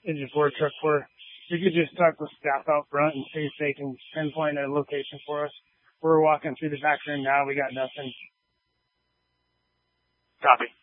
engine forward truck for. We could just talk with staff out front and see if they can pinpoint a location for us. We're walking through the back room now. We got nothing. Copy.